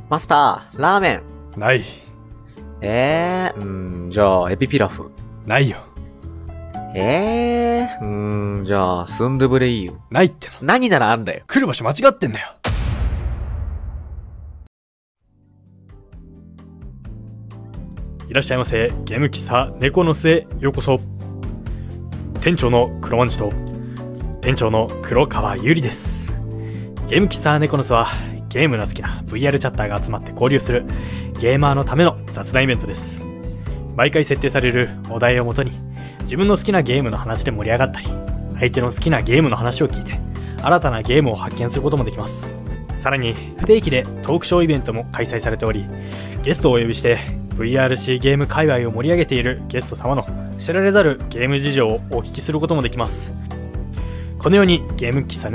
マスター、ラーメン。 ない。 じゃあ、エビピラフ。 ないよ。 じゃあ、スンドゥブレイユ。 ないっての。 何ならあんだよ。 来る場所間違ってんだよ。いらっしゃいませ。ゲーム喫茶猫の巣へようこそ。店長の黒まんじと店長の黒川ゆりです。ゲーム喫茶猫の巣はゲームの好きな VR チャッターが集まって交流するゲーマーのための雑談イベントです。毎回設定されるお題をもとに自分の好きなゲームの話で盛り上がったり、相手の好きなゲームの話を聞いて新たなゲームを発見することもできます。さらに不定期でトークショーイベントも開催されており、ゲストをお呼びして VRC ゲーム界隈を盛り上げているゲスト様の知られざるゲーム事情をお聞きすることもできます。このようにゲーム喫茶